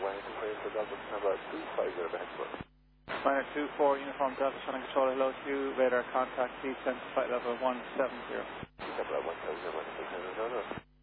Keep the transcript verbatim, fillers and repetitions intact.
Minor two four Uniform Delta, number two five zero, the headquarters. Minor two four Uniform Delta, Shannon Control, hello to you, radar contact, descent to flight level one seven zero. Descent to flight one seven zero, one six zero zero.